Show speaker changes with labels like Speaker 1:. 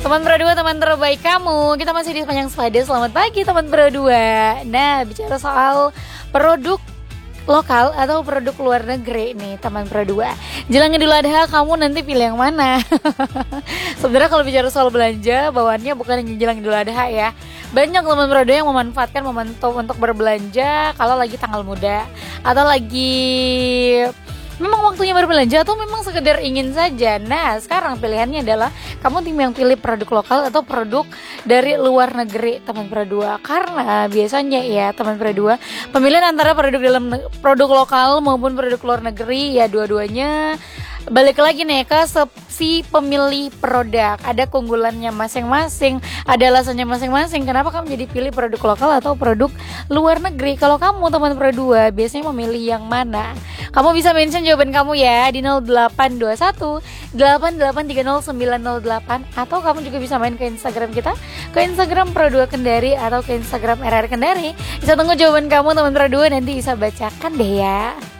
Speaker 1: Teman Pro 2, teman terbaik kamu. Kita masih di sepanjang sepeda. Selamat pagi teman Pro 2. Nah, bicara soal produk lokal atau produk luar negeri nih teman Pro 2. Jelang Idul Adha, kamu nanti pilih yang mana? Sebenarnya kalau bicara soal belanja, bawaannya bukan hanya jelang Idul Adha ya. Banyak teman Pro 2 yang memanfaatkan momentum untuk berbelanja kalau lagi tanggal muda atau lagi memang waktunya berbelanja atau memang sekedar ingin saja. Nah, sekarang pilihannya adalah kamu tim yang pilih produk lokal atau produk dari luar negeri teman Pro 2. Karena biasanya ya teman Pro 2, pemilihan antara produk lokal maupun produk luar negeri ya dua-duanya balik lagi nih ke si pemilih produk. Ada keunggulannya masing-masing, ada alasannya masing-masing kenapa kamu jadi pilih produk lokal atau produk luar negeri. Kalau kamu teman Pro 2 biasanya memilih yang mana? Kamu bisa mention jawaban kamu ya di 0821 8830 908, atau kamu juga bisa main ke Instagram kita, ke Instagram Pro 2 Kendari atau ke Instagram RR Kendari. Bisa tunggu jawaban kamu teman Pro 2, nanti bisa bacakan deh ya.